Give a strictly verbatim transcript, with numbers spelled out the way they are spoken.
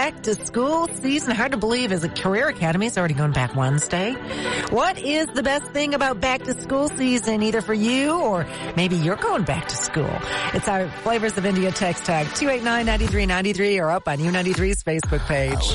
back to school season. Hard to believe as a Career Academy is already going back Wednesday. What is the best thing about back to school season, either for you or maybe you're going back to school? It's our Flavors of India text tag two eight nine, nine three nine three or up on U ninety-three's Facebook page.